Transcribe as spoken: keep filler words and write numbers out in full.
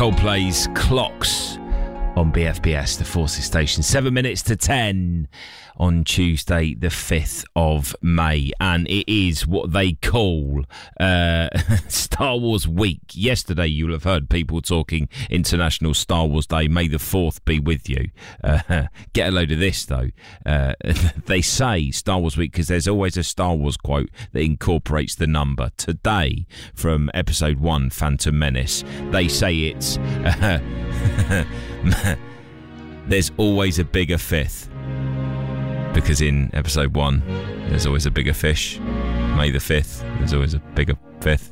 Coldplay's Clocks on B F B S, the Forces Station. Seven minutes to ten on Tuesday, the fifth of May. And it is what they call uh, Star Wars Week. Yesterday, you'll have heard people talking International Star Wars Day. May the fourth be with you. Uh, get a load of this, though. Uh, they say Star Wars Week because there's always a Star Wars quote that incorporates the number. Today, from Episode one, Phantom Menace, they say it's... Uh, there's always a bigger fifth, because in episode one there's always a bigger fish. May the fifth, there's always a bigger fifth.